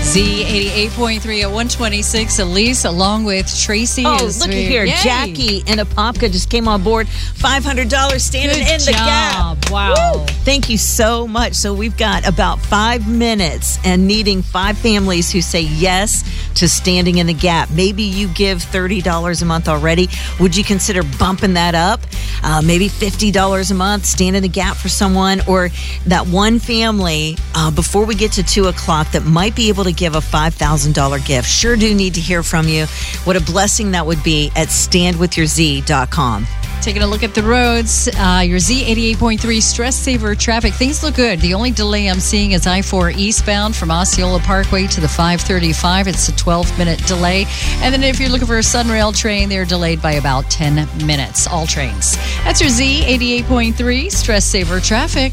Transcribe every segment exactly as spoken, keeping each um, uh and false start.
Z eighty-eight point three at one twenty-six. Elise, along with Tracy. Oh, is look at here. Yay. Jackie in Apopka just came on board. five hundred dollars standing Good in the job. gap. Wow. Woo. Thank you so much. So we've got about five minutes and needing five families who say yes to standing in the gap. Maybe you give thirty dollars a month already. Would you consider bumping that up? Uh, maybe fifty dollars a month, stand in the gap for someone, or that one family uh, before we get to two o'clock that might be able to give a five thousand dollars gift. Sure do need to hear from you. What a blessing that would be at stand with your z dot com. Taking a look at the roads, uh, your Z eighty-eight point three stress saver traffic. Things look good. The only delay I'm seeing is I four eastbound from Osceola Parkway to the five thirty-five. It's a twelve-minute delay. And then if you're looking for a Sunrail train, they're delayed by about ten minutes. All trains. That's your Z eighty-eight point three stress saver traffic.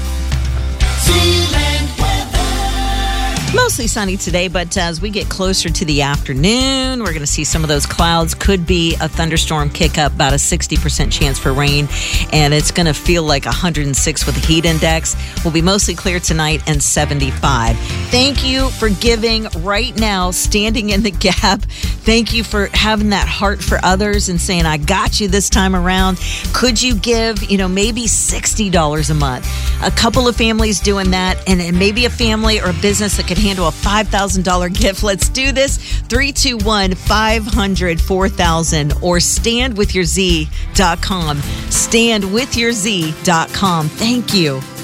Mostly sunny today, but as we get closer to the afternoon, we're going to see some of those clouds. Could be a thunderstorm kick up, about a sixty percent chance for rain, and it's going to feel like one hundred six with the heat index. Will be mostly clear tonight and seventy-five. Thank you for giving right now, standing in the gap. Thank you for having that heart for others and saying, I got you this time around. Could you give, you know, maybe sixty dollars a month? A couple of families doing that, and, and maybe a family or a business that could handle a five thousand dollars gift. Let's do this. three two one, five hundred, four thousand or stand with your z dot com. stand with your z dot com. Thank you.